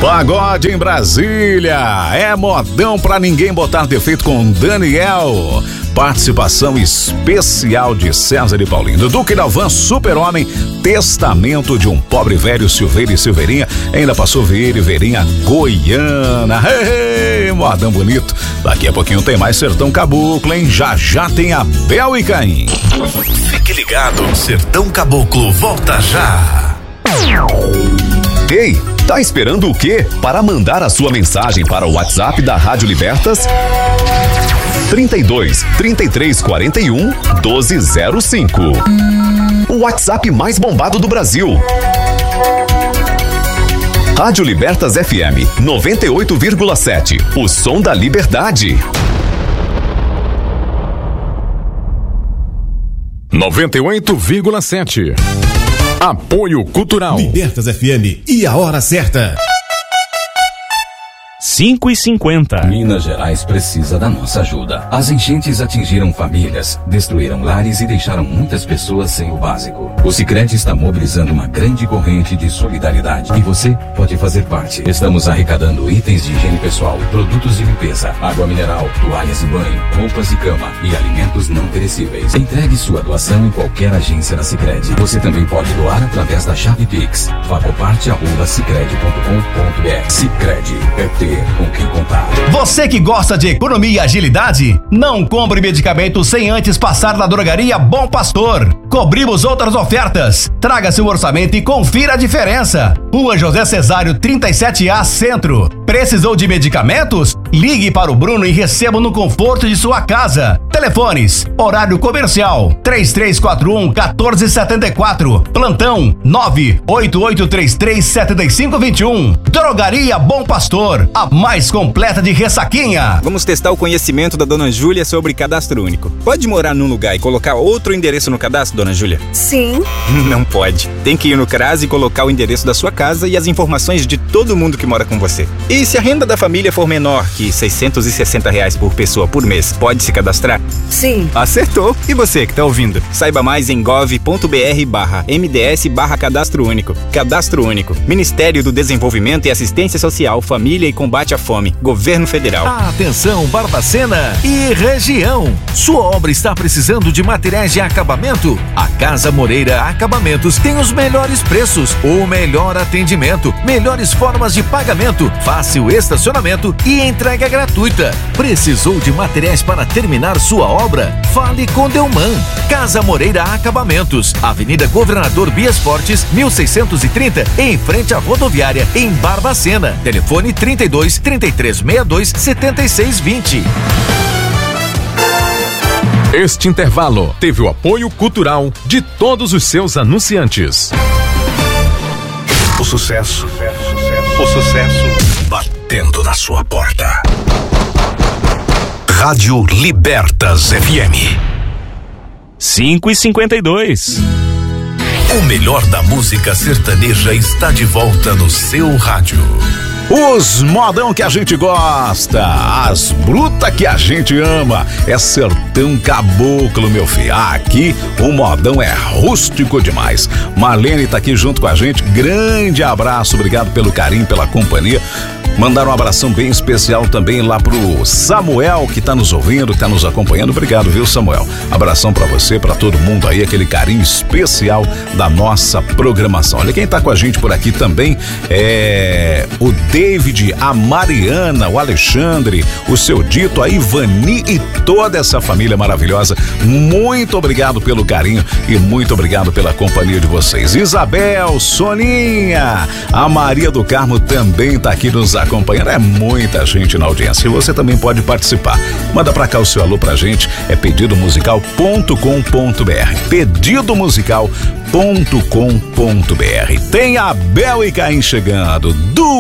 Pagode em Brasília, é modão pra ninguém botar defeito com Daniel. Participação especial de César e Paulinho. Duque Dalvan, Super-Homem, Testamento de um Pobre Velho, Silveira e Silveirinha. Ainda passou Vieira e Veirinha, Goiana. Hey, modão bonito. Daqui a pouquinho tem mais Sertão Caboclo, hein? Já já tem Abel e Caim. Fique ligado, Sertão Caboclo volta já. Ei, tá esperando o quê? Para mandar a sua mensagem para o WhatsApp da Rádio Libertas? 32 33 41 1205. O WhatsApp mais bombado do Brasil. Rádio Libertas FM 98,7. O som da liberdade. 98,7. Apoio Cultural. Libertas FM e a hora certa. 5h50. Minas Gerais precisa da nossa ajuda. As enchentes atingiram famílias, destruíram lares e deixaram muitas pessoas sem o básico. O Sicredi está mobilizando uma grande corrente de solidariedade e você pode fazer parte. Estamos arrecadando itens de higiene pessoal, produtos de limpeza, água mineral, toalhas de banho, roupas de cama e alimentos não perecíveis. Entregue sua doação em qualquer agência da Sicredi. Você também pode doar através da chave Pix. Fagoparte@sicredi.com.br. Sicredi é ter com quem contar. Você que gosta de economia e agilidade, não compre medicamento sem antes passar na drogaria Bom Pastor. Cobrimos outras ofertas. Traga seu orçamento e confira a diferença. Rua José Cesário 37A Centro. Precisou de medicamentos? Ligue para o Bruno e receba no conforto de sua casa. Telefones: horário comercial 3341-1474. Plantão 98833-7521. Drogaria Bom Pastor, a mais completa de Ressaquinha. Vamos testar o conhecimento da Dona Júlia sobre cadastro único. Pode morar num lugar e colocar outro endereço no cadastro, Dona Júlia? Sim. Não pode. Tem que ir no CRAS e colocar o endereço da sua casa e as informações de todo mundo que mora com você. E se a renda da família for menor que R$660 por pessoa por mês, pode se cadastrar? Sim. Acertou. E você que tá ouvindo? Saiba mais em gov.br/MDS/Cadastro Único. Cadastro Único. Ministério do Desenvolvimento e Assistência Social, Família e Combate à Fome. Governo Federal. Atenção, Barbacena e região. Sua obra está precisando de materiais de acabamento? A Casa Moreira Acabamentos tem os melhores preços, o melhor atendimento, melhores formas de pagamento, fácil estacionamento e entrega gratuita. Precisou de materiais para terminar sua obra? Fale com Delman. Casa Moreira Acabamentos, Avenida Governador Bias Fortes, 1630, em frente à rodoviária, em Barbacena. Telefone 32 3362 7620. Este intervalo teve o apoio cultural de todos os seus anunciantes. O sucesso batendo na sua porta. Rádio Libertas FM 5h52. O melhor da música sertaneja está de volta no seu rádio. Os modão que a gente gosta, as brutas que a gente ama, é Sertão Caboclo, meu filho. Aqui o modão é rústico demais. Marlene tá aqui junto com a gente, grande abraço, obrigado pelo carinho, pela companhia. Mandar um abração bem especial também lá pro Samuel, que tá nos ouvindo, que tá nos acompanhando. Obrigado, viu, Samuel? Abração pra você, pra todo mundo aí, aquele carinho especial da nossa programação. Olha, quem tá com a gente por aqui também é o David, a Mariana, o Alexandre, o seu Dito, a Ivani e toda essa família maravilhosa. Muito obrigado pelo carinho e muito obrigado pela companhia de vocês. Isabel, Soninha, a Maria do Carmo também tá aqui nos acompanhando. É muita gente na audiência e você também pode participar. Manda pra cá o seu alô pra gente, é pedidomusical.com.br, pedidomusical.com.br. Tem Abel e Caim chegando.